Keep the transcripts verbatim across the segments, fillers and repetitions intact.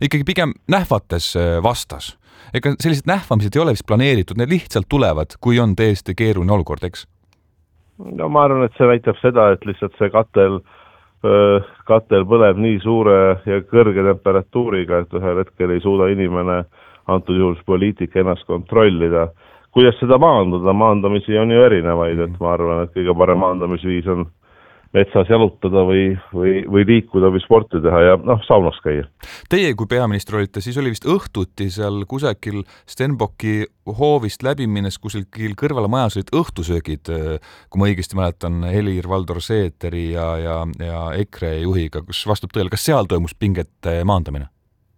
ikkagi pigem nähvates vastas. Ega sellised nähvamised ei ole vist planeeritud, need lihtsalt tulevad, kui on täiesti keeruline olukord, eks? No ma arvan, et see väitab seda, et lihtsalt see katel, katel põleb nii suure ja kõrge temperatuuriga, et ühel hetkel ei suuda inimene antud juhul poliitik ennast kontrollida. Kuidas seda maandada? Maandamisi on ju erinevaid, et ma arvan, et kõige parem maandamisviis on metsas jalutada või, või, või liikuda või sporti teha ja noh, saunas käia. Teie kui peaminister olite, siis oli vist õhtuti seal kusagil Stenbocki hoovist läbi minnes kusagil kõrvale majas olid õhtusöögid, kui ma õigesti mäletan, Helir-Valdor Seeteri ja, ja, ja EKRE juhiga, kus vastab tõele, kas seal toimus pingete maandamine?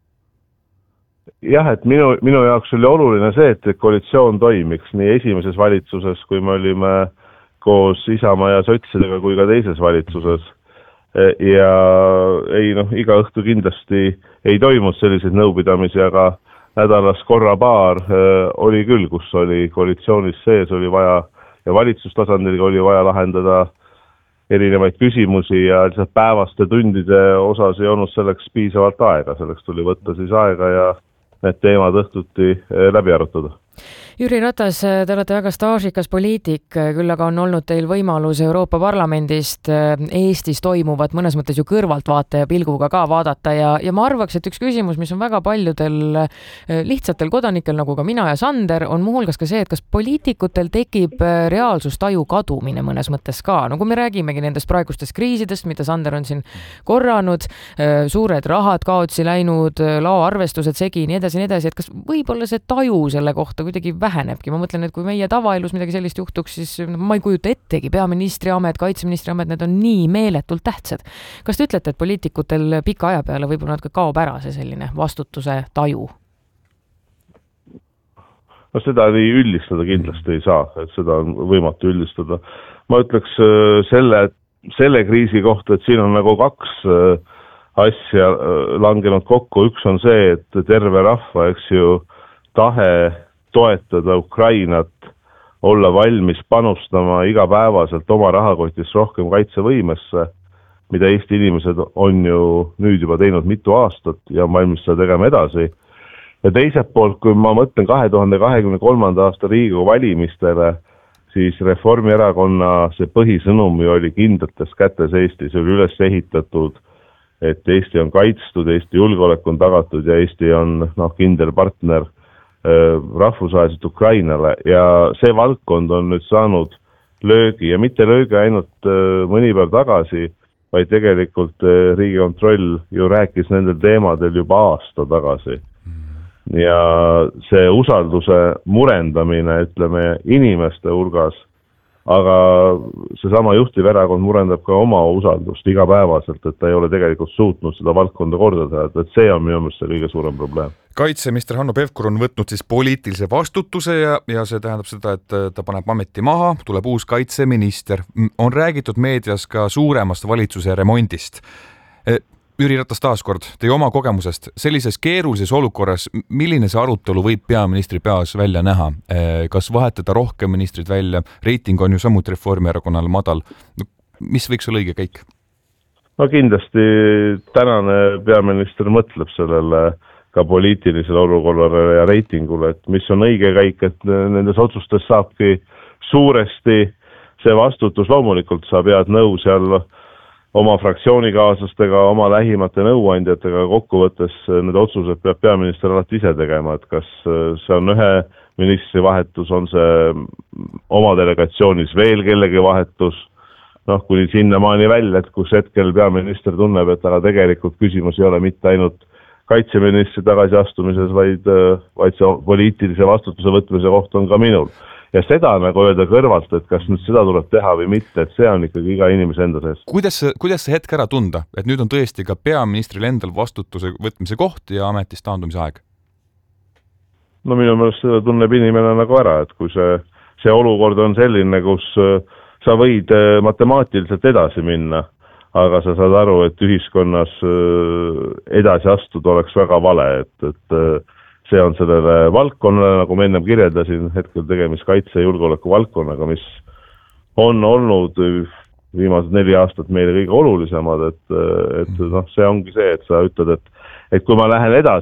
Jah, et minu, minu jaoks oli oluline see, et koalitsioon toimiks nii esimeses valitsuses, kui me olime koos Isamaa ja sotsidega kui ka teises valitsuses. Ja ei, noh, iga õhtu kindlasti ei toimunud selliseid nõupidamisi, aga nädalas korra paar oli küll, kus oli koalitsioonis sees, oli vaja ja valitsustasandil oli vaja lahendada erinevaid küsimusi ja lihtsalt päevaste tundide osas ei olnud selleks piisavalt aega. Selleks tuli võtta siis aega ja need teemad õhtuti läbi arutada. Jüri Ratas, te olete väga staažikas poliitik, küll aga on olnud teil võimalus Euroopa Parlamendist Eestis toimuvat mõnes mõttes ju kõrvaltvaataja pilguga ka vaadata ja, ja ma arvaks, et üks küsimus, mis on väga paljudel lihtsatel kodanikel, nagu ka mina ja Sander, on muuhulgas ka see, et kas poliitikutel tekib reaalsustaju kadumine mõnes mõttes ka. No kui me räägimegi nendest praegustest kriisidest, mida Sander on siin korranud, suured rahad kaotsi läinud, laoarvestused segi, nii edasi, nii edasi, et kas võib-olla see taju selle kohta kuidagi vähenebki. Ma mõtlen, et kui meie tavaelus midagi sellist juhtuks, siis ma ei kujuta ettegi, peaministri amet, kaitseministri amet, need on nii meeletult tähtsad. Kas te ütlete, et poliitikutel pika aja peale võib-olla natuke kaob ära see selline vastutuse taju? No seda ei üldistada kindlasti ei saa, et seda on võimatu üldistada. Ma ütleks selle, selle kriisi kohta, et siin on nagu kaks asja langenud kokku. Üks on see, et terve rahva, eks ju, tahe toetada Ukrainat, olla valmis panustama igapäevaselt oma rahakotis rohkem kaitsevõimesse, mida Eesti inimesed on ju nüüd juba teinud mitu aastat ja on valmis seda tegema edasi. Ja teiselt poolt, kui ma mõtlen kahe tuhande kahekümne kolmanda aasta Riigikogu valimistele, siis Reformierakonna see põhisõnum oli kindlates kätes Eesti, see oli üles ehitatud, et Eesti on kaitstud, Eesti julgeolek on tagatud ja Eesti on noh, kindel partner rahvusvaheliselt Ukrainale ja see valdkond on nüüd saanud löögi ja mitte löögi ainult mõni päev tagasi, vaid tegelikult Riigikontroll ju rääkis nendel teemadel juba aasta tagasi. Ja see usalduse murendamine, ütleme, inimeste hulgas, aga seesama juhtiv erakond murendab ka oma usaldust igapäevaselt, et ta ei ole tegelikult suutnud seda valdkonda korda teha, et see on minu meelest see kõige suurem probleem. Kaitseminister Hanno Pevkur on võtnud siis poliitilise vastutuse ja, ja see tähendab seda, et ta paneb ameti maha, tuleb uus kaitseminister. On räägitud meedias ka suuremast valitsuse remondist. Jüri Ratas taaskord, teie oma kogemusest, sellises keerulises olukorras, milline see arutelu võib peaministri peas välja näha? Kas vahetada rohkem ministrid välja? Reiting on ju samuti Reformierakonnal madal. Mis võiks olla õige käik? No kindlasti tänane peaminister mõtleb sellele ka poliitilisele olukorrale ja reitingule, et mis on õige käik, et nendes otsustes saabki suuresti see vastutus, loomulikult sa pead nõu seal oma fraktsioonikaaslastega, oma lähimate nõuandjatega, kokkuvõttes need otsused peab peaminister alati ise tegema, et kas see on ühe ministri vahetus, on see oma delegatsioonis veel kellegi vahetus, noh, kuni sinnamaani välja, et kus hetkel peaminister tunneb, et aga tegelikult küsimus ei ole mitte ainult kaitseministri tagasiastumises, vaid, vaid see poliitilise vastutuse võtmise koht on ka minul. Ja seda nagu öelda kõrvalt, et kas nüüd seda tuleb teha või mitte, et see on ikkagi iga inimese enda sees. Kuidas, kuidas see hetk ära tunda, et nüüd on tõesti ka peaministril endal vastutuse võtmise koht ja ametist taandumise aeg? No minu meelest seda tunneb inimene nagu ära, et kui see, see olukord on selline, kus sa võid matemaatiliselt edasi minna, aga sa saad aru, et ühiskonnas edasi astuda oleks väga vale, et, et see on sellele valdkonnale, nagu ma ennem kirjeldasin, hetkel tegemist kaitse- ja julgeoleku valdkonnaga, mis on olnud viimased neli aastat meile kõige olulisemad, et, et noh, see ongi see, et sa ütled, et, et kui ma lähen edasi